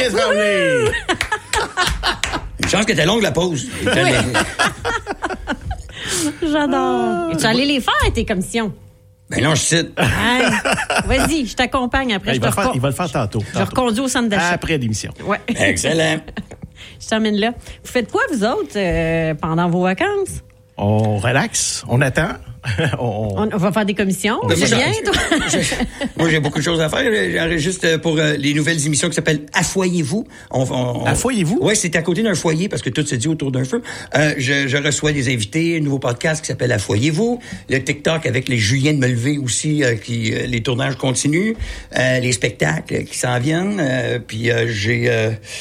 Tremblay! Une chance que t'es longue, la pause. J'adore. Es-tu allé les faire, tes commissions? Ben non, je cite. Hey, vas-y, je t'accompagne après. Il va le faire tantôt. Je reconduis au centre d'achat. Après l'émission. Ouais. Excellent. Je termine là. Vous faites quoi, vous autres, pendant vos vacances? On relaxe, on attend. On va faire des commissions. Ben, C'est bien, toi? Moi, j'ai beaucoup de choses à faire. J'enregistre pour les nouvelles émissions qui s'appellent Affoyez-vous. Affoyez-vous? Oui, c'est à côté d'un foyer parce que tout se dit autour d'un feu. Je reçois des invités, un nouveau podcast qui s'appelle Affoyez-vous. Le TikTok avec les Julien de Melevé aussi, les tournages continuent. Les spectacles qui s'en viennent. Puis j'ai...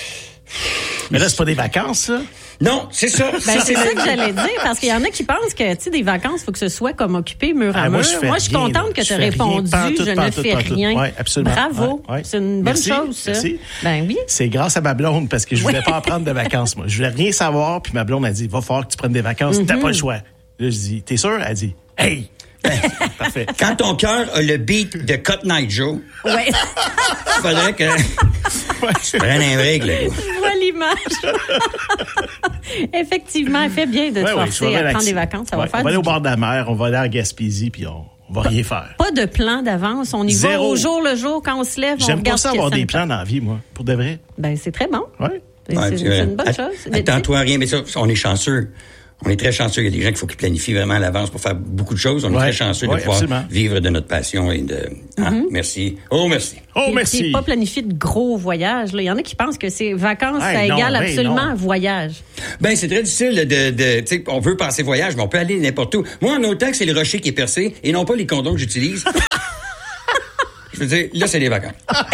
Mais là, c'est pas des vacances, ça? Non, c'est ça. Ben, c'est ça que j'allais dire, parce qu'il y en a qui pensent que, tu sais, des vacances, il faut que ce soit comme occupé mur à mur. Moi, je suis contente que tu aies répondu, je ne fais rien. Oui, absolument. Bravo. Ouais. C'est une bonne chose, ça. Merci. Ben oui. C'est grâce à ma blonde, parce que je voulais pas en prendre de vacances, moi. Je voulais rien savoir, puis ma blonde a dit, va falloir que tu prennes des vacances, t'as pas le choix. Là, je dis, t'es sûr? Elle dit, hey! Parfait. Quand ton cœur a le beat de Cotton Eye Joe, Ouais. il faudrait que je prenne un break, là. Je vois l'image. Effectivement, elle fait bien de te forcer à prendre des vacances. Ça va faire on va aller au bord de la mer, on va aller en Gaspésie, puis on va rien faire. Pas de plan d'avance. On y va au jour le jour. Quand on se lève, on regarde. J'aime pas ça avoir des plans dans la vie, moi, pour de vrai. Ben, c'est très bon. Ouais. C'est une bonne chose. Attends-toi à rien, mais ça, on est chanceux. On est très chanceux. Il y a des gens qu'il faut qu'ils planifient vraiment à l'avance pour faire beaucoup de choses. On est très chanceux de pouvoir vivre de notre passion et de... merci. Oh, merci. Oh, merci. C'est pas planifier de gros voyages. Là. Il y en a qui pensent que c'est vacances, ça égale absolument voyage. Ben, c'est très difficile de tu sais, on veut penser voyage, mais on peut aller n'importe où. Moi, en autant que c'est le rocher qui est percé et non pas les condoms que j'utilise. Je veux dire, là, c'est les vacances.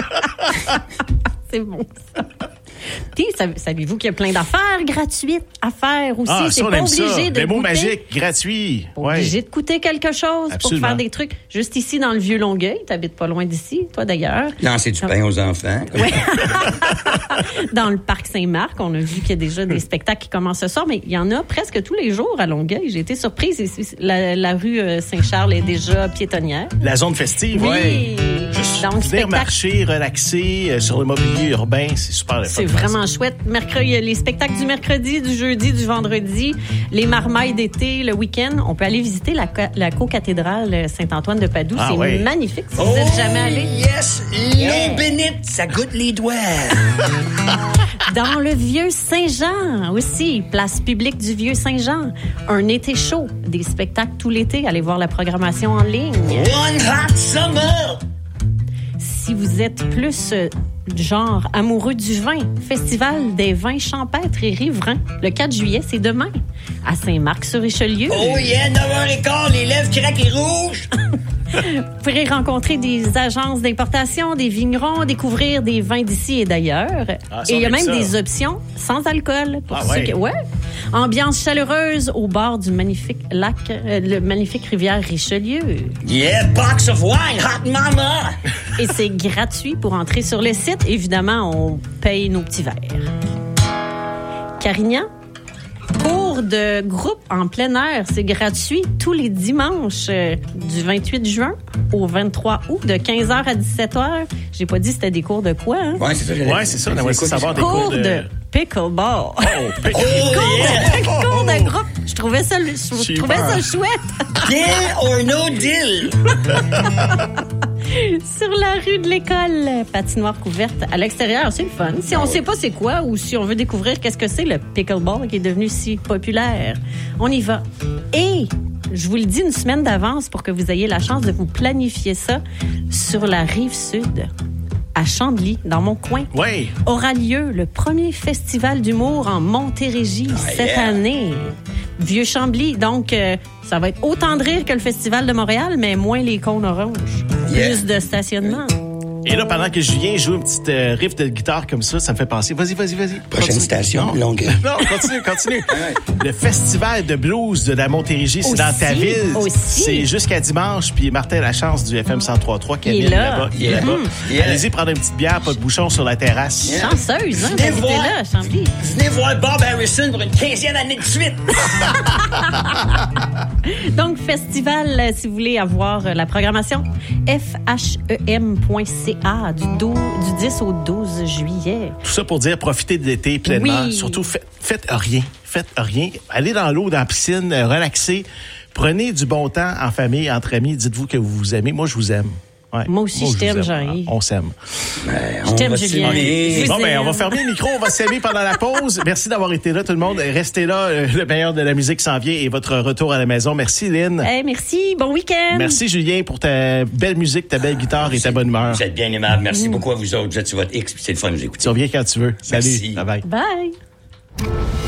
C'est bon, ça. Puis, savez-vous qu'il y a plein d'affaires gratuites à faire aussi? Ah, c'est ça, on pas aime obligé ça. de Les mots coûter. magiques, gratuits. Pas obligé de coûter quelque chose pour faire des trucs. Juste ici, dans le Vieux-Longueuil. T'habites pas loin d'ici, toi, d'ailleurs. Lancer du pain aux enfants. Oui. Dans le parc Saint-Marc, on a vu qu'il y a déjà des spectacles qui commencent ce soir, mais il y en a presque tous les jours à Longueuil. J'ai été surprise. La rue Saint-Charles est déjà piétonnière. La zone festive, oui. Juste donc, venir marcher, relaxer sur le mobilier urbain, c'est super. C'est vraiment chouette. Mercredi, les spectacles du mercredi, du jeudi, du vendredi, les marmailles d'été, le week-end. On peut aller visiter la co-cathédrale Saint-Antoine de Padoue. C'est magnifique si vous n'êtes jamais allé. Yes! L'eau bénite, ça goûte les doigts. Dans le Vieux-Saint-Jean aussi, place publique du Vieux-Saint-Jean. Un été chaud, des spectacles tout l'été. Allez voir la programmation en ligne. One hot summer! Si vous êtes plus genre amoureux du vin, Festival des vins champêtres et riverains, le 4 juillet, c'est demain, à Saint-Marc-sur-Richelieu. Oh yeah, 9h15, les lèvres craquent et rouges! Vous pourrez rencontrer des agences d'importation, des vignerons, découvrir des vins d'ici et d'ailleurs. Et il y a même des options sans alcool. Pour ceux qui... Ambiance chaleureuse au bord du magnifique lac, le magnifique rivière Richelieu. Yeah, box of wine, hot mama! Et c'est gratuit pour entrer sur le site. Évidemment, on paye nos petits verres. Carignan? Cours de groupe en plein air, c'est gratuit tous les dimanches du 28 juin au 23 août de 15h à 17h. J'ai pas dit c'était des cours de quoi, hein? Ouais, c'est ça. C'est ça. On aimerait savoir des cours de pickleball. Oh, pickleball. Cours de groupe. Je trouvais ça chouette. Deal or no deal? Sur la rue de l'école, patinoire couverte à l'extérieur, c'est le fun. Si on sait pas c'est quoi ou si on veut découvrir qu'est-ce que c'est le pickleball qui est devenu si populaire, on y va. Et je vous le dis une semaine d'avance pour que vous ayez la chance de vous planifier ça sur la rive sud. À Chambly, dans mon coin, aura lieu le premier festival d'humour en Montérégie cette année. Vieux Chambly, donc ça va être autant de rire que le Festival de Montréal, mais moins les cônes oranges. Plus de stationnement. Et là, pendant que Julien joue une petite riff de guitare comme ça me fait penser. Vas-y. Prochaine station, Longueuil. Non, continue. Le festival de blues de la Montérégie, c'est dans ta ville. C'est jusqu'à dimanche, puis Martin Lachance du FM 103.3 qui est là-bas. Allez-y prendre une petite bière, pas de bouchon sur la terrasse. Chanceuse, hein, t'es là, Chambly. Venez voir Bob Harrison pour une 15e année de suite. Donc, festival, si vous voulez avoir la programmation, fhem.ca. CA du 10 au 12 juillet. Tout ça pour dire, profitez de l'été pleinement. Oui. Surtout, faites rien. Faites rien. Allez dans l'eau, dans la piscine, relaxez. Prenez du bon temps en famille, entre amis. Dites-vous que vous vous aimez. Moi, je vous aime. Ouais. Moi aussi, je t'aime, Jean-Yves. On s'aime. Je t'aime, Julien. Bon, on va fermer le micro. On va s'aimer pendant la pause. Merci d'avoir été là, tout le monde. Restez là. Le meilleur de la musique s'en vient et votre retour à la maison. Merci, Lynn. Hey, merci. Bon week-end. Merci, Julien, pour ta belle musique, ta belle guitare et ta bonne humeur. Vous êtes bien aimable. Merci beaucoup à vous autres. Vous êtes sur votre X, puis c'est le fun de vous écouter. Tu reviens quand tu veux. Salut. Merci. Bye-bye. Bye.